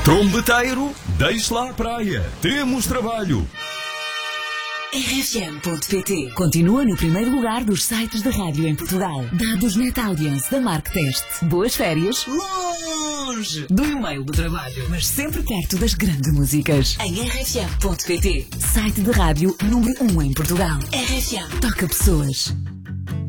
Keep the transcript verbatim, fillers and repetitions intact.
Trombeteiro, deixe lá a praia. Temos trabalho. R F M ponto P T continua no primeiro lugar dos sites de rádio em Portugal. Dados Net Audience da Marktest. Boas férias, longe do e-mail do trabalho, mas sempre perto das grandes músicas. Em R F M ponto P T, site de rádio número um em Portugal. R F M toca pessoas.